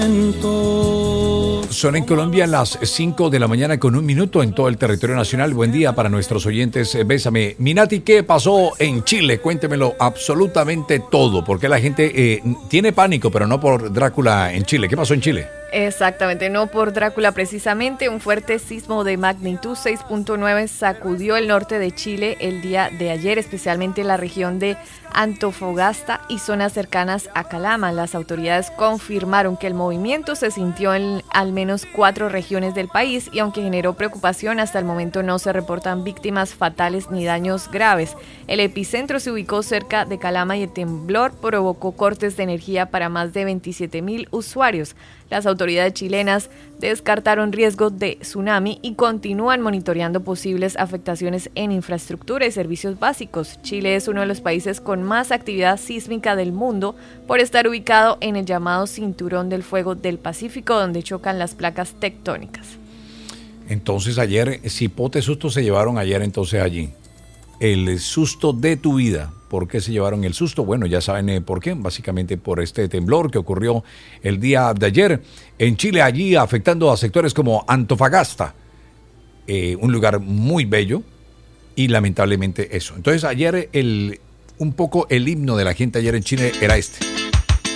Son en Colombia las 5 de la mañana con 1 minuto en todo el territorio nacional. Buen día para nuestros oyentes. Bésame. Minati, ¿qué pasó en Chile? Cuéntemelo absolutamente todo, porque la gente tiene pánico, pero no por Drácula en Chile. ¿Qué pasó en Chile? Exactamente, no por Drácula precisamente. Un fuerte sismo de magnitud 6.9 sacudió el norte de Chile el día de ayer, especialmente la región de Antofagasta y zonas cercanas a Calama. Las autoridades confirmaron que el movimiento se sintió en al menos 4 regiones del país y aunque generó preocupación, hasta el momento no se reportan víctimas fatales ni daños graves. El epicentro se ubicó cerca de Calama y el temblor provocó cortes de energía para más de 27,000 usuarios. Las autoridades chilenas descartaron riesgos de tsunami y continúan monitoreando posibles afectaciones en infraestructura y servicios básicos. Chile es uno de los países con más actividad sísmica del mundo por estar ubicado en el llamado Cinturón del Fuego del Pacífico, donde chocan las placas tectónicas. Entonces ayer, cipote susto se llevaron ayer entonces allí. El susto de tu vida. ¿Por qué se llevaron el susto? Bueno, ya saben por qué. Básicamente por este temblor que ocurrió el día de ayer en Chile, allí afectando a sectores como Antofagasta, un lugar muy bello y lamentablemente eso. Entonces ayer un poco el himno de la gente ayer en Chile era este.